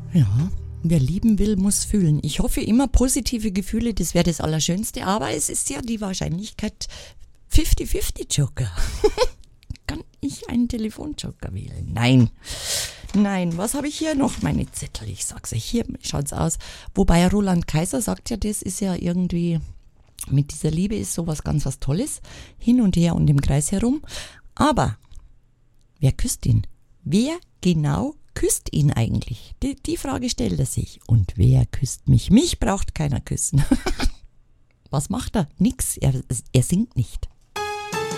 Ja, wer lieben will, muss fühlen. Ich hoffe immer positive Gefühle, das wäre das Allerschönste, aber es ist ja die Wahrscheinlichkeit 50-50 Joker. Kann ich einen Telefonjoker wählen? Nein, was habe ich hier noch? Meine Zettel, ich sag's euch, hier schaut's aus. Wobei Roland Kaiser sagt ja, das ist ja irgendwie, mit dieser Liebe ist sowas ganz was Tolles, hin und her und im Kreis herum. Aber wer küsst ihn? Wer genau küsst ihn eigentlich? Die Frage stellt er sich. Und wer küsst mich? Mich braucht keiner küssen. Was macht er? Nix, er singt nicht.